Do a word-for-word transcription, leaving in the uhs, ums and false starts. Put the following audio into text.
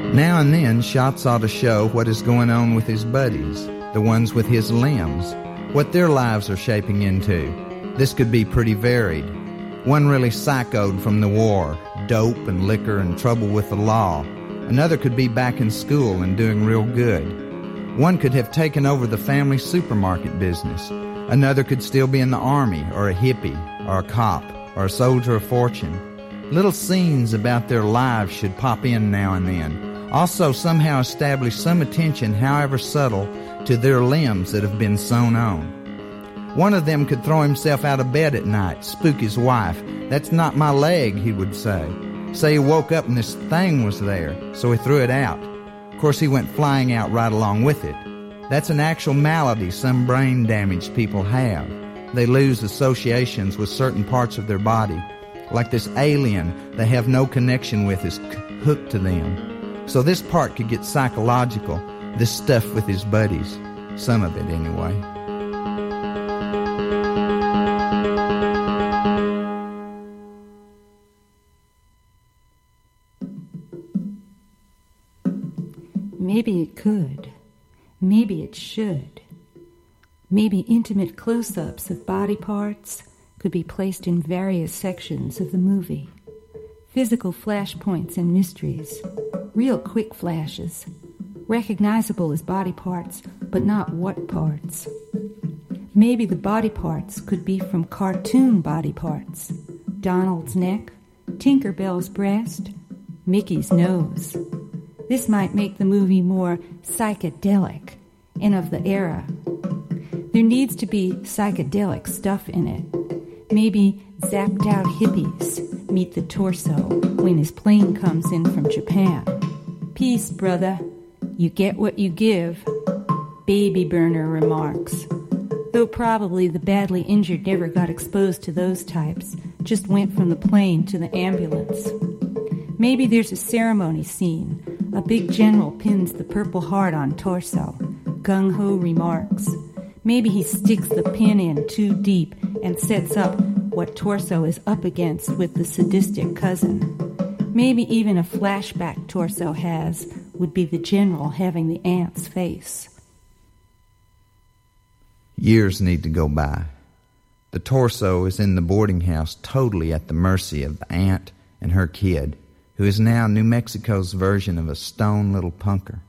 Now and then, shots ought to show what is going on with his buddies, the ones with his limbs, what their lives are shaping into. This could be pretty varied. One really psychoed from the war, dope and liquor and trouble with the law. Another could be back in school and doing real good. One could have taken over the family supermarket business. Another could still be in the army, or a hippie, or a cop, or a soldier of fortune. Little scenes about their lives should pop in now and then. Also somehow establish some attention, however subtle, to their limbs that have been sewn on. One of them could throw himself out of bed at night, spook his wife. "That's not my leg," he would say. Say he woke up and this thing was there, so he threw it out. Of course, he went flying out right along with it. That's an actual malady some brain-damaged people have. They lose associations with certain parts of their body. Like this alien they have no connection with is hooked to them. So this part could get psychological, this stuff with his buddies. Some of it, anyway. Maybe it could. Maybe it should. Maybe intimate close-ups of body parts could be placed in various sections of the movie. Physical flashpoints and mysteries. Real quick flashes. Recognizable as body parts, but not what parts. Maybe the body parts could be from cartoon body parts. Donald's neck, Tinkerbell's breast, Mickey's nose. This might make the movie more psychedelic and of the era. There needs to be psychedelic stuff in it. Maybe zapped out hippies meet the torso when his plane comes in from Japan. Peace, brother. You get what you give. Baby burner remarks. Though probably the badly injured never got exposed to those types, just went from the plane to the ambulance. Maybe there's a ceremony scene. A big general pins the Purple Heart on torso. Gung-ho remarks. Maybe he sticks the pin in too deep and sets up what torso is up against with the sadistic cousin. Maybe even a flashback torso has would be the general having the aunt's face. Years need to go by. The torso is in the boarding house totally at the mercy of the aunt and her kid, who is now New Mexico's version of a stone little punker.